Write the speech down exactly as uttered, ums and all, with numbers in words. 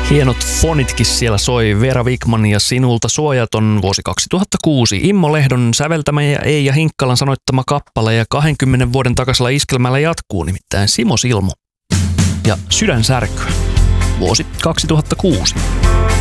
Hienot fonitkin siellä soi. Vera Wikman ja Sinulta suojaton vuosi kaksituhattakuusi. Immo Lehdon säveltämä ja Eija Hinkkalan sanoittama kappale ja kahdenkymmenen vuoden takaisella iskelmällä jatkuu nimittäin Simo Silmu ja Sydän särkyä vuosi kaksituhattakuusi.